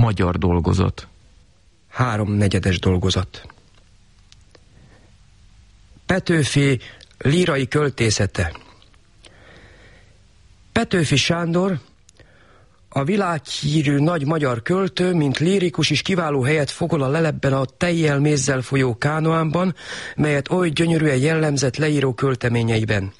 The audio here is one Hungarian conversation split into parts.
magyar dolgozat. 3/4 dolgozat. Petőfi lírai költészete. Petőfi Sándor, a világhírű nagy magyar költő, mint lírikus is kiváló helyet foglal a lelepben a tejjel mézzel folyó Kánoánban, melyet oly gyönyörűen jellemzett leíró költeményeiben.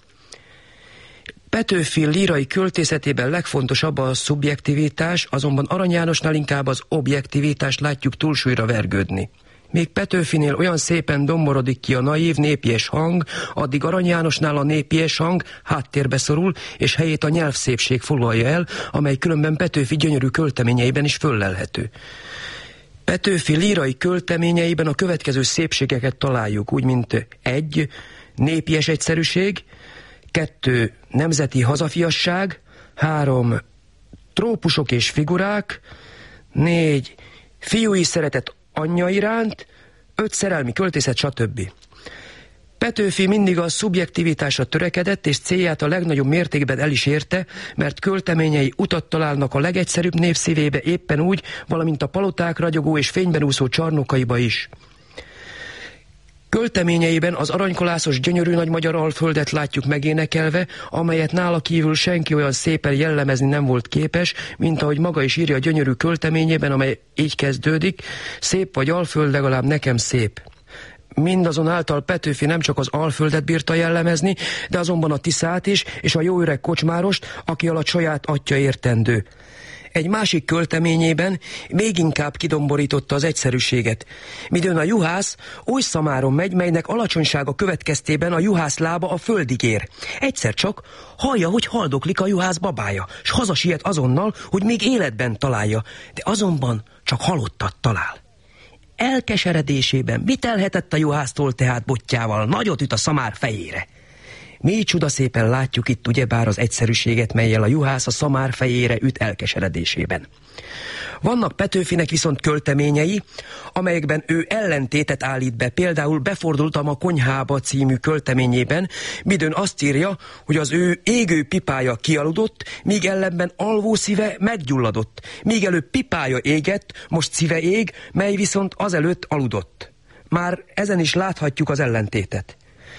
Petőfi lírai költészetében legfontosabb a szubjektivitás, azonban Arany Jánosnál inkább az objektivitást látjuk túlsúlyra vergődni. Még Petőfinél olyan szépen domborodik ki a naív, népies hang, addig Arany Jánosnál a népies hang háttérbe szorul, és helyét a nyelvszépség foglalja el, amely különben Petőfi gyönyörű költeményeiben is föllelhető. Petőfi lírai költeményeiben a következő szépségeket találjuk, úgy mint 1. népies egyszerűség, 2. nemzeti hazafiasság, 3. trópusok és figurák, 4. fiúi szeretet anyja iránt, 5. szerelmi költészet, stb. Petőfi mindig a szubjektivitásra törekedett, és célját a legnagyobb mértékben el is érte, mert költeményei utat találnak a legegyszerűbb nép szívébe éppen úgy, valamint a paloták ragyogó és fényben úszó csarnokaiba is. Költeményeiben az aranykolászos gyönyörű nagy magyar Alföldet látjuk megénekelve, amelyet nála kívül senki olyan szépen jellemezni nem volt képes, mint ahogy maga is írja a gyönyörű költeményében, amely így kezdődik: szép vagy Alföld, legalább nekem szép. Mindazonáltal Petőfi nem csak az Alföldet bírta jellemezni, de azonban a Tiszát is, és a jó öreg kocsmárost, aki alatt saját atya értendő. Egy másik költeményében még inkább kidomborította az egyszerűséget. Midőn a juhász oly szamáron megy, melynek alacsonysága következtében a juhász lába a földig ér. Egyszer csak hallja, hogy haldoklik a juhász babája, s hazasiet azonnal, hogy még életben találja, de azonban csak halottat talál. Elkeseredésében mit elhetett a juhásztól tehát bottyával, nagyot üt a szamár fejére. Mi csudaszépen látjuk itt ugyebár az egyszerűséget, mellyel a juhász a szamár fejére üt elkeseredésében. Vannak Petőfinek viszont költeményei, amelyekben ő ellentétet állít be. Például Befordultam a konyhába című költeményében, midőn azt írja, hogy az ő égő pipája kialudott, míg ellenben alvó szíve meggyulladott. Míg előbb pipája égett, most szíve ég, mely viszont azelőtt aludott. Már ezen is láthatjuk az ellentétet.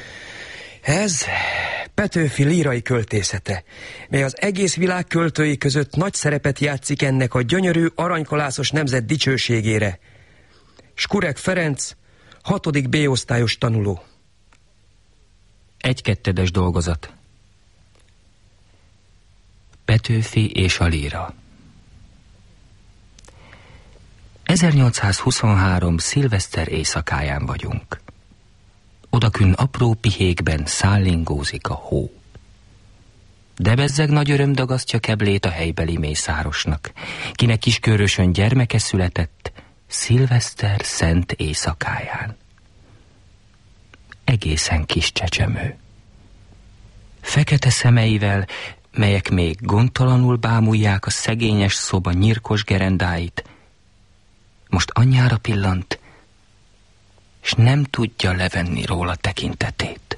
Ez Petőfi lírai költészete, mely az egész világ költői között nagy szerepet játszik ennek a gyönyörű, aranykolászos nemzet dicsőségére. Skurek Ferenc, 6. B-osztályos tanuló. 1/2 dolgozat. Petőfi és a líra. 1823. szilveszter éjszakáján vagyunk. Odakünn apró pihékben szállingózik a hó. De bezzeg nagy öröm dagasztja keblét a helybeli mészárosnak, kinek Kiskörösön gyermeke született szilveszter szent éjszakáján. Egészen kis csecsemő. Fekete szemeivel, melyek még gondtalanul bámulják a szegényes szoba nyírkos gerendáit, most anyjára pillant, és nem tudja levenni róla tekintetét.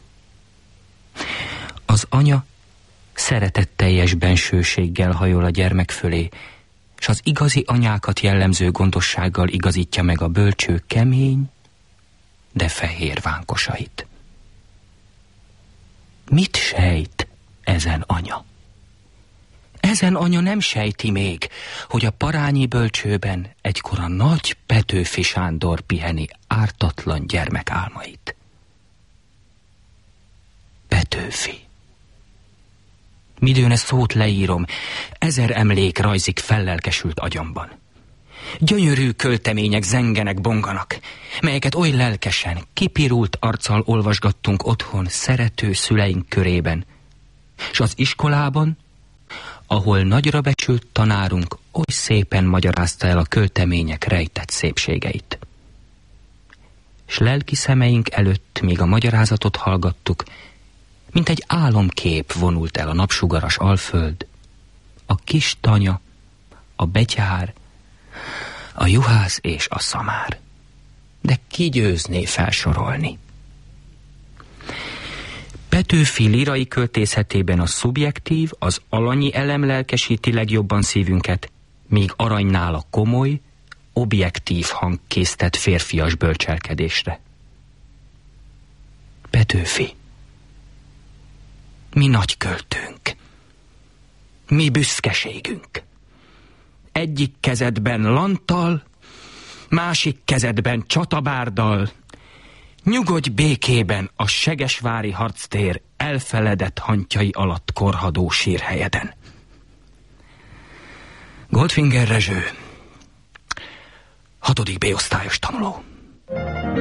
Az anya szeretetteljes bensőséggel hajol a gyermek fölé, és az igazi anyákat jellemző gondossággal igazítja meg a bölcső kemény, de fehér vánkosait. Mit sejt ezen anya? Ezen anya nem sejti még, hogy a parányi bölcsőben egykor a nagy Petőfi Sándor piheni ártatlan gyermekálmait. Petőfi. Midőn ezt szót leírom, 1000 emlék rajzik fellelkesült agyamban. Gyönyörű költemények zengenek, bonganak, melyeket oly lelkesen, kipirult arccal olvasgattunk otthon szerető szüleink körében, s az iskolában, ahol nagyra becsült tanárunk oly szépen magyarázta el a költemények rejtett szépségeit. S lelki szemeink előtt, míg a magyarázatot hallgattuk, mint egy álomkép vonult el a napsugaras Alföld, a kis tanya, a betyár, a juhász és a szamár. De ki győzné felsorolni? Petőfi lírai költészetében a szubjektív, az alanyi elem lelkesíti legjobban szívünket, míg Aranynál a komoly, objektív hang késztet férfias bölcselkedésre. Petőfi, mi nagy költőnk, mi büszkeségünk. Egyik kezedben lanttal, másik kezedben csatabárdal, nyugodj békében a segesvári harctér elfeledett hantjai alatt korhadó sírhelyeden. Goldfinger Rezső, 6. B-osztályos tanuló.